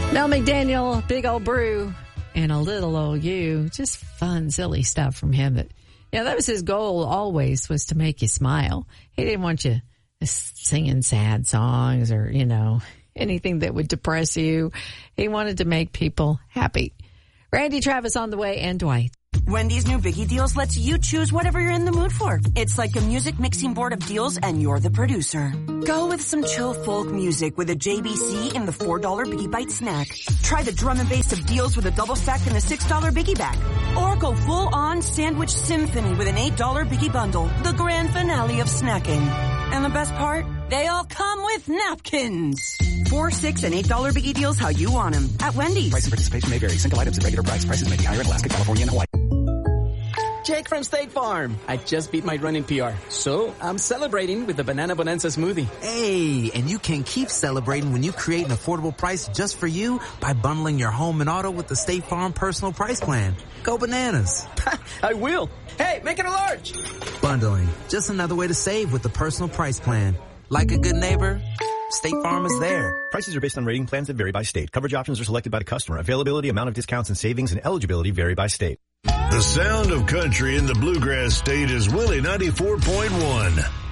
Mel McDaniel, Big Old Brew, and A Little Old You. Just fun, silly stuff from him. But yeah, that was his goal always, was to make you smile. He didn't want you singing sad songs or, anything that would depress you. He wanted to make people happy. Randy Travis on the way, and Dwight. Wendy's new Biggie Deals lets you choose whatever you're in the mood for. It's like a music mixing board of deals, and you're the producer. Go with some chill folk music with a JBC in the $4 Biggie Bite snack. Try the drum and bass of deals with a double stack in the $6 Biggie bag. Or go full-on sandwich symphony with an $8 Biggie bundle, the grand finale of snacking. And the best part? They all come with napkins. $4, $6, and $8 Biggie Deals how you want them at Wendy's. Price and participation may vary. Single items at regular price. Prices may be higher in Alaska, California, and Hawaii. Jake from State Farm. I just beat my running PR, so I'm celebrating with the Banana Bonanza smoothie. Hey, and you can keep celebrating when you create an affordable price just for you by bundling your home and auto with the State Farm Personal Price Plan. Go bananas. I will. Hey, make it a large. Bundling. Just another way to save with the Personal Price Plan. Like a good neighbor, State Farm is there. Prices are based on rating plans that vary by state. Coverage options are selected by the customer. Availability, amount of discounts and savings, and eligibility vary by state. The sound of country in the Bluegrass State is Willie 94.1.